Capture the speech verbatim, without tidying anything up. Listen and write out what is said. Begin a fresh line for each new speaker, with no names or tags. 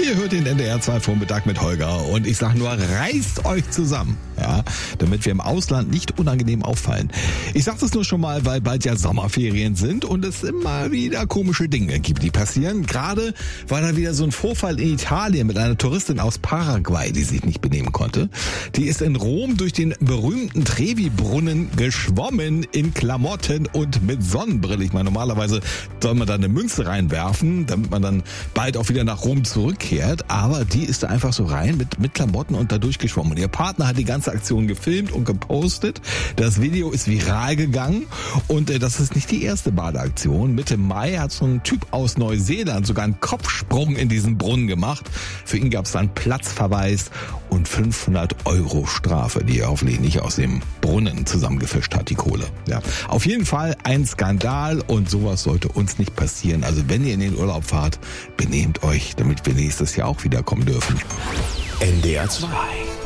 Ihr hört den N D R zwei Vormittag mit Holger und ich sag nur, reißt euch zusammen, ja, damit wir im Ausland nicht unangenehm auffallen. Ich sag das nur schon mal, weil bald ja Sommerferien sind und es immer wieder komische Dinge gibt, die passieren. Gerade war da wieder so ein Vorfall in Italien mit einer Touristin aus Paraguay, die sich nicht benehmen konnte. Die ist in Rom durch den berühmten Trevi-Brunnen geschwommen in Klamotten und mit Sonnenbrille. Ich meine, normalerweise soll man da eine Münze reinwerfen, damit man dann bald auch wieder nach Rom zurückkehrt. Aber die ist da einfach so rein mit, mit Klamotten und da durchgeschwommen. Und ihr Partner hat die ganze Aktion gefilmt und gepostet. Das Video ist viral gegangen und äh, das ist nicht die erste Badeaktion. Mitte Mai hat so ein Typ aus Neuseeland sogar einen Kopfsprung in diesen Brunnen gemacht. Für ihn gab es dann Platzverweis und fünfhundert Euro Strafe, die er hoffentlich aus dem Brunnen zusammengefischt hat, die Kohle. Ja. Auf jeden Fall ein Skandal und sowas sollte uns nicht passieren. Also wenn ihr in den Urlaub fahrt, benehmt euch, damit wir nächstes Jahr auch wiederkommen dürfen.
N D R zwei